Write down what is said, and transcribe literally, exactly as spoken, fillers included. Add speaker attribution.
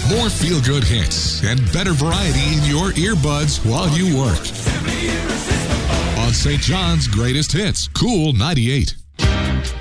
Speaker 1: More feel-good hits and better variety in your earbuds while you work. On Saint John's Greatest Hits, Cool ninety-eight.